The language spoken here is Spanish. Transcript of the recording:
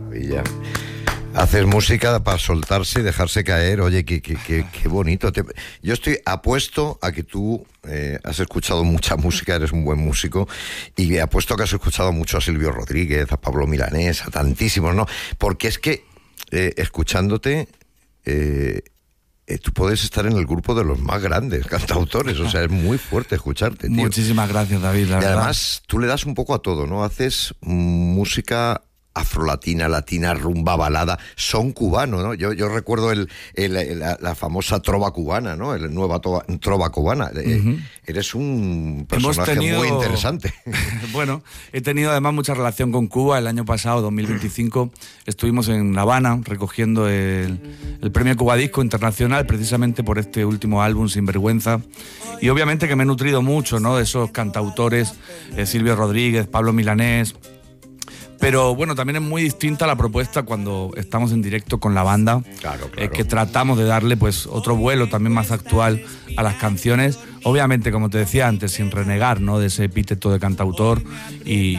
maravilla. Haces música para soltarse y dejarse caer. Oye, qué bonito. Yo estoy apuesto a que tú has escuchado mucha música, eres un buen músico, y apuesto a que has escuchado mucho a Silvio Rodríguez, a Pablo Milanés, a tantísimos, ¿no? Porque es que escuchándote, tú puedes estar en el grupo de los más grandes cantautores. O sea, es muy fuerte escucharte, tío. Muchísimas gracias, David, la verdad. Además, tú le das un poco a todo, ¿no? Haces música afrolatina, latina, rumba, balada, son cubano, ¿no? Yo recuerdo la famosa trova cubana, ¿no? La nueva trova cubana. Eres un personaje muy interesante. Bueno, he tenido además mucha relación con Cuba. El año pasado, 2025, estuvimos en La Habana recogiendo el premio Cuba Disco Internacional, precisamente por este último álbum, Sinvergüenza. Y obviamente que me he nutrido mucho, ¿no? De esos cantautores, Silvio Rodríguez, Pablo Milanés. Pero bueno, también es muy distinta la propuesta cuando estamos en directo con la banda. Claro. Que tratamos de darle pues otro vuelo también más actual a las canciones. Obviamente, como te decía antes, sin renegar, ¿no? De ese epíteto de cantautor y